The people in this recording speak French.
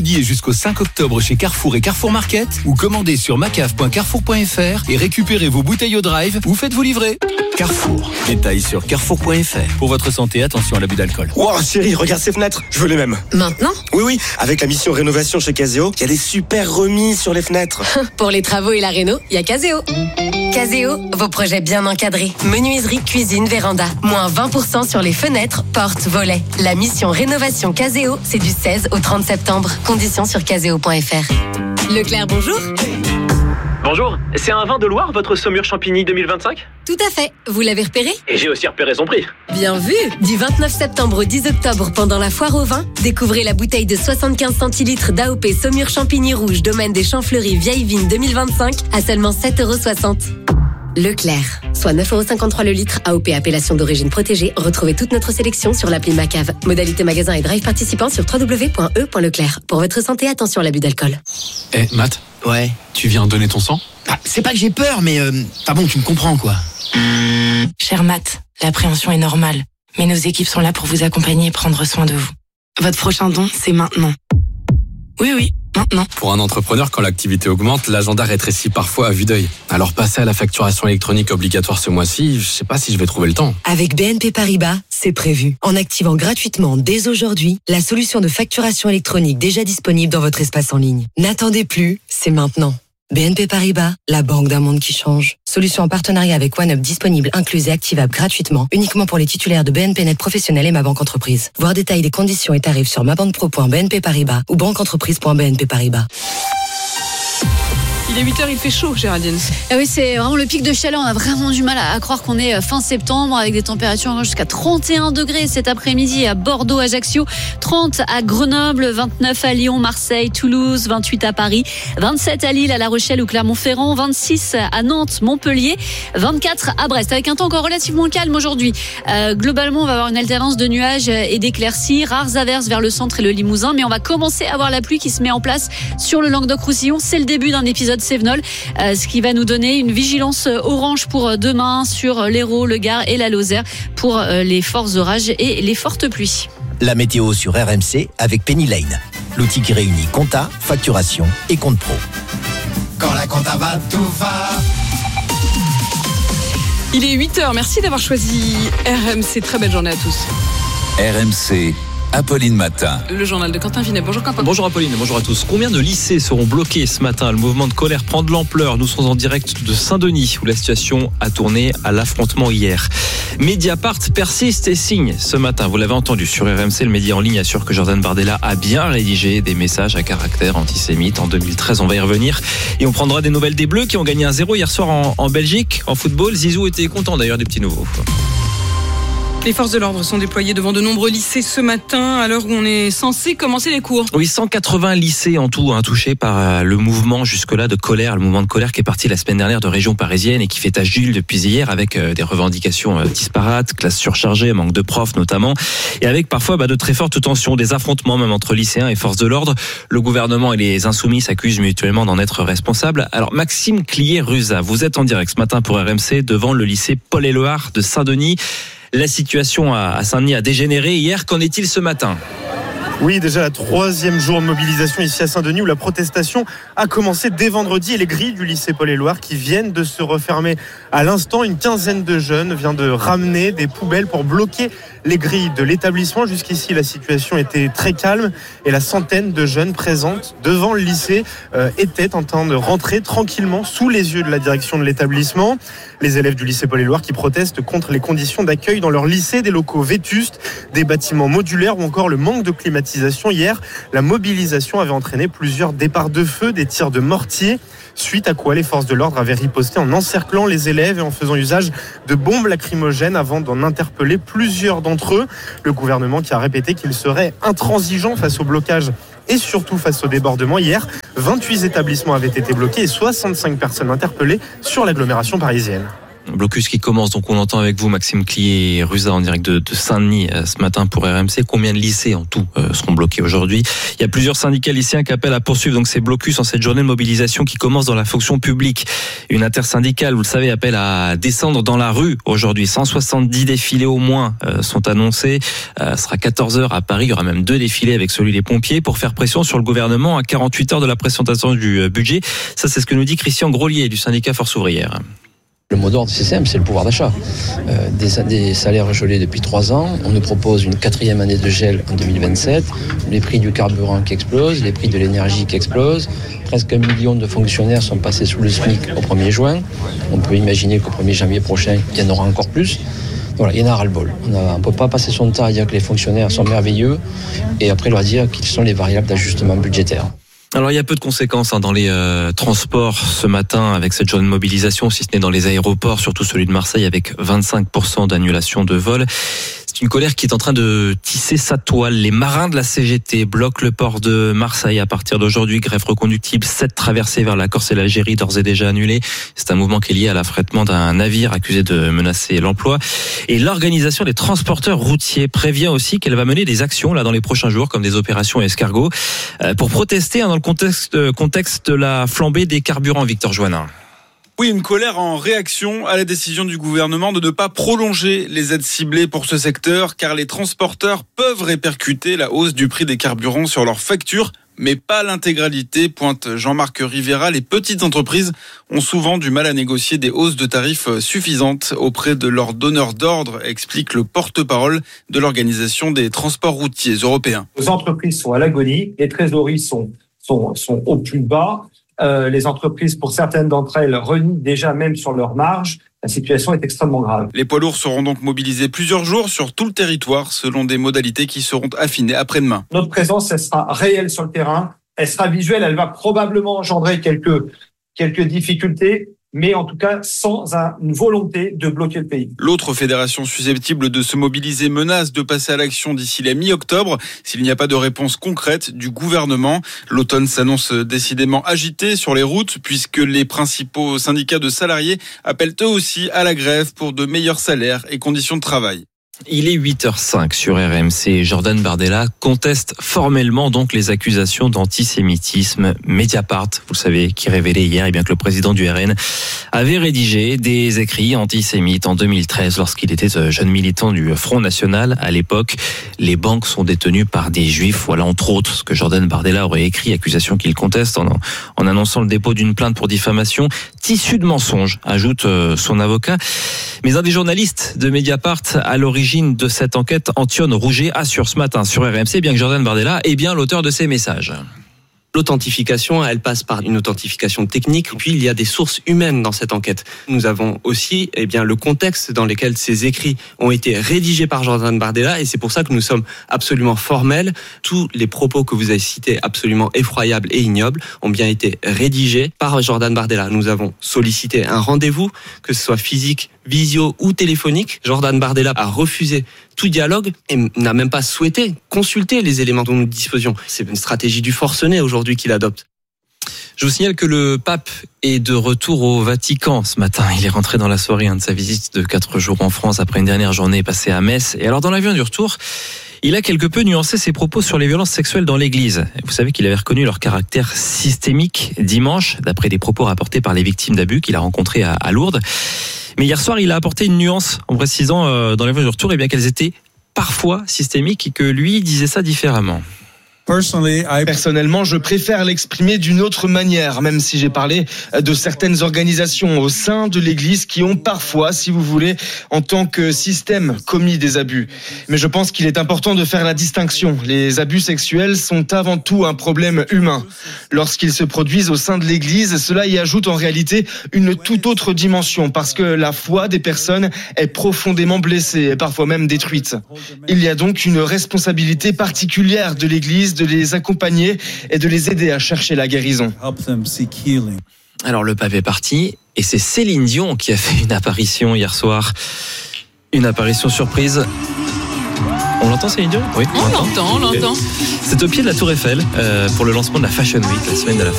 Et jusqu'au 5 octobre chez Carrefour et Carrefour Market, ou commandez sur macaf.carrefour.fr et récupérez vos bouteilles au drive ou faites-vous livrer. Carrefour. Détails sur carrefour.fr. Pour votre santé, attention à l'abus d'alcool. Wow, chérie, regarde ces fenêtres. Je veux les mêmes. Maintenant ? Oui, avec la mission rénovation chez Caseo, il y a des super remises sur les fenêtres. Pour les travaux et la réno, il y a Caseo. Caseo, vos projets bien encadrés. Menuiserie, cuisine, véranda. Moins 20% sur les fenêtres, portes, volets. La mission rénovation Caseo, c'est du 16 au 30 septembre. Conditions sur caseo.fr. Leclerc, bonjour. Bonjour, c'est un vin de Loire, votre Saumur Champigny 2025 ? Tout à fait. Vous l'avez repéré ? Et j'ai aussi repéré son prix. Bien vu. Du 29 septembre au 10 octobre, pendant la foire au vin, découvrez la bouteille de 75 centilitres d'AOP Saumur Champigny Rouge, domaine des Champs Fleuris, Vieille Vigne 2025, à seulement 7,60 €. Leclerc, soit 9,53 € le litre, AOP appellation d'origine protégée. Retrouvez toute notre sélection sur l'appli Macave. Modalité magasin et drive participant sur www.e.leclerc. Pour votre santé, attention à l'abus d'alcool. Matt ? Ouais. Tu viens donner ton sang ? C'est pas que j'ai peur, mais bon, tu me comprends, quoi. Cher Matt, l'appréhension est normale, mais nos équipes sont là pour vous accompagner et prendre soin de vous. Votre prochain don, c'est maintenant. Oui, maintenant. Pour un entrepreneur, quand l'activité augmente, l'agenda rétrécit parfois à vue d'œil. Alors passer à la facturation électronique obligatoire ce mois-ci, je sais pas si je vais trouver le temps. Avec BNP Paribas, c'est prévu. En activant gratuitement dès aujourd'hui la solution de facturation électronique déjà disponible dans votre espace en ligne. N'attendez plus, c'est maintenant. BNP Paribas, la banque d'un monde qui change. Solution en partenariat avec OneUp disponible, incluse et activable gratuitement, uniquement pour les titulaires de BNP Net Professionnel et Ma Banque Entreprise. Voir détails des conditions et tarifs sur mabanquepro.bnp Paribas ou banqueentreprise.bnp Paribas. Il est 8h, il fait chaud, Géraldine. Ah oui, c'est vraiment le pic de chaleur. On a vraiment du mal à croire qu'on est fin septembre avec des températures jusqu'à 31 degrés cet après-midi à Bordeaux, Ajaccio, 30 à Grenoble, 29 à Lyon, Marseille, Toulouse, 28 à Paris, 27 à Lille, à La Rochelle ou Clermont-Ferrand, 26 à Nantes, Montpellier, 24 à Brest. Avec un temps encore relativement calme aujourd'hui. Globalement, on va avoir une alternance de nuages et d'éclaircies, rares averses vers le centre et le Limousin, mais on va commencer à avoir la pluie qui se met en place sur le Languedoc-Roussillon. C'est le début d'un épisode Cévenol, ce qui va nous donner une vigilance orange pour demain sur l'Hérault, le Gard et la Lozère pour les forts orages et les fortes pluies. La météo sur RMC avec Penny Lane, l'outil qui réunit compta, facturation et compte pro. Quand la compta va, tout va. Il est 8h, merci d'avoir choisi RMC. Très belle journée à tous. RMC. Apolline Matin. Le journal de Quentin Vinet. Bonjour Quentin. Bonjour Apolline, bonjour à tous. Combien de lycées seront bloqués ce matin ? Le mouvement de colère prend de l'ampleur. Nous sommes en direct de Saint-Denis où la situation a tourné à l'affrontement hier. Mediapart persiste et signe ce matin. Vous l'avez entendu sur RMC, le média en ligne assure que Jordan Bardella a bien rédigé des messages à caractère antisémite en 2013. On va y revenir et on prendra des nouvelles des Bleus qui ont gagné 1-0 hier soir en Belgique. En football, Zizou était content d'ailleurs des petits nouveaux. Les forces de l'ordre sont déployées devant de nombreux lycées ce matin, à l'heure où on est censé commencer les cours. Oui, 180 lycées en tout, touchés par le mouvement jusque-là de colère. Le mouvement de colère qui est parti la semaine dernière de région parisienne et qui fait tache d'huile depuis hier avec des revendications disparates, classes surchargées, manque de profs notamment, et avec parfois de très fortes tensions, des affrontements même entre lycéens et forces de l'ordre. Le gouvernement et les insoumis s'accusent mutuellement d'en être responsables. Alors Maxime Clier-Ruza, vous êtes en direct ce matin pour RMC devant le lycée Paul-Éluard de Saint-Denis. La situation à Saint-Denis a dégénéré hier. Qu'en est-il ce matin ? Oui, déjà la 3e jour de mobilisation ici à Saint-Denis où la protestation a commencé dès vendredi et les grilles du lycée Paul-Éluard qui viennent de se refermer à l'instant. Une quinzaine de jeunes vient de ramener des poubelles pour bloquer les grilles de l'établissement. Jusqu'ici, la situation était très calme et la centaine de jeunes présentes devant le lycée étaient en train de rentrer tranquillement sous les yeux de la direction de l'établissement. Les élèves du lycée Paul-Éluard qui protestent contre les conditions d'accueil dans leur lycée, des locaux vétustes, des bâtiments modulaires ou encore le manque de climatisation. Hier, la mobilisation avait entraîné plusieurs départs de feu, des tirs de mortier, suite à quoi les forces de l'ordre avaient riposté en encerclant les élèves et en faisant usage de bombes lacrymogènes avant d'en interpeller plusieurs d'entre eux. Le gouvernement qui a répété qu'il serait intransigeant face au blocage et surtout face au débordement. Hier, 28 établissements avaient été bloqués et 65 personnes interpellées sur l'agglomération parisienne. Blocus qui commence, donc on l'entend avec vous, Maxime Clié-Ruza, en direct de Saint-Denis ce matin pour RMC. Combien de lycées en tout seront bloqués aujourd'hui? Il y a plusieurs syndicats lycéens qui appellent à poursuivre donc ces blocus en cette journée de mobilisation qui commence dans la fonction publique. Une intersyndicale, vous le savez, appelle à descendre dans la rue aujourd'hui. 170 défilés au moins sont annoncés. Ce sera 14h à Paris. Il y aura même 2 défilés avec celui des pompiers pour faire pression sur le gouvernement à 48 heures de la présentation du budget. Ça, c'est ce que nous dit Christian Grolier du syndicat Force Ouvrière. Le mot d'ordre, c'est simple, c'est le pouvoir d'achat. Des salaires gelés depuis 3 ans. On nous propose une 4e année de gel en 2027. Les prix du carburant qui explosent, les prix de l'énergie qui explosent. Presque 1 million de fonctionnaires sont passés sous le SMIC au 1er juin. On peut imaginer qu'au 1er janvier prochain, il y en aura encore plus. Voilà, il y en a ras-le-bol. On ne peut pas passer son temps à dire que les fonctionnaires sont merveilleux et après leur dire qu'ils sont les variables d'ajustement budgétaire. Alors il y a peu de conséquences dans les transports ce matin avec cette journée de mobilisation, si ce n'est dans les aéroports, surtout celui de Marseille avec 25% d'annulation de vol. C'est une colère qui est en train de tisser sa toile. Les marins de la CGT bloquent le port de Marseille à partir d'aujourd'hui. Grève reconductible, 7 traversées vers la Corse et l'Algérie d'ores et déjà annulées. C'est un mouvement qui est lié à l'affrètement d'un navire accusé de menacer l'emploi. Et l'organisation des transporteurs routiers prévient aussi qu'elle va mener des actions là dans les prochains jours, comme des opérations escargots, pour protester dans le contexte de la flambée des carburants. Victor Joannin. Oui, une colère en réaction à la décision du gouvernement de ne pas prolonger les aides ciblées pour ce secteur, car les transporteurs peuvent répercuter la hausse du prix des carburants sur leurs factures, mais pas l'intégralité, pointe Jean-Marc Rivera. Les petites entreprises ont souvent du mal à négocier des hausses de tarifs suffisantes auprès de leurs donneurs d'ordre, explique le porte-parole de l'Organisation des transports routiers européens. Les entreprises sont à l'agonie, les trésoreries sont au plus bas. Les entreprises, pour certaines d'entre elles, renient déjà même sur leurs marges. La situation est extrêmement grave. Les poids lourds seront donc mobilisés plusieurs jours sur tout le territoire selon des modalités qui seront affinées après-demain. Notre présence, elle sera réelle sur le terrain. Elle sera visuelle. Elle va probablement engendrer quelques difficultés, mais en tout cas sans une volonté de bloquer le pays. L'autre fédération susceptible de se mobiliser menace de passer à l'action d'ici la mi-octobre s'il n'y a pas de réponse concrète du gouvernement. L'automne s'annonce décidément agité sur les routes puisque les principaux syndicats de salariés appellent eux aussi à la grève pour de meilleurs salaires et conditions de travail. Il est 8h05 sur RMC. Jordan Bardella conteste formellement donc les accusations d'antisémitisme. Mediapart, vous le savez, qui révélait hier que le président du RN avait rédigé des écrits antisémites en 2013 lorsqu'il était jeune militant du Front National. À l'époque, les banques sont détenues par des juifs. Voilà entre autres ce que Jordan Bardella aurait écrit, accusation qu'il conteste en annonçant le dépôt d'une plainte pour diffamation. Tissu de mensonges, ajoute son avocat. Mais un des journalistes de Mediapart à l'origine de cette enquête, Antione Rouget, assure ce matin sur RMC que Jordan Bardella est bien l'auteur de ces messages. L'authentification, elle passe par une authentification technique. Puis il y a des sources humaines dans cette enquête. Nous avons aussi, le contexte dans lequel ces écrits ont été rédigés par Jordan Bardella, et c'est pour ça que nous sommes absolument formels. Tous les propos que vous avez cités, absolument effroyables et ignobles, ont bien été rédigés par Jordan Bardella. Nous avons sollicité un rendez-vous, que ce soit physique, visio ou téléphonique. Jordan Bardella a refusé tout dialogue et n'a même pas souhaité consulter les éléments dont nous disposions. C'est une stratégie du forcené aujourd'hui qu'il adopte. Je vous signale que le pape est de retour au Vatican ce matin. Il est rentré dans la soirée de sa visite de 4 jours en France après une dernière journée passée à Metz. Et alors dans l'avion du retour, il a quelque peu nuancé ses propos sur les violences sexuelles dans l'église. Vous savez qu'il avait reconnu leur caractère systémique dimanche, d'après des propos rapportés par les victimes d'abus qu'il a rencontrés à Lourdes. Mais hier soir, il a apporté une nuance en précisant dans l'avion du retour qu'elles étaient parfois systémiques et que lui disait ça différemment. Personnellement, je préfère l'exprimer d'une autre manière, même si j'ai parlé de certaines organisations au sein de l'Église qui ont parfois, si vous voulez, en tant que système, commis des abus. Mais je pense qu'il est important de faire la distinction. Les abus sexuels sont avant tout un problème humain. Lorsqu'ils se produisent au sein de l'Église, cela y ajoute en réalité une toute autre dimension, parce que la foi des personnes est profondément blessée et parfois même détruite. Il y a donc une responsabilité particulière de l'Église de les accompagner et de les aider à chercher la guérison. Alors le pape est parti et c'est Céline Dion qui a fait une apparition hier soir. Une apparition surprise. On l'entend Céline Dion ? Oui, on l'entend. C'est au pied de la Tour Eiffel pour le lancement de la Fashion Week, la semaine de la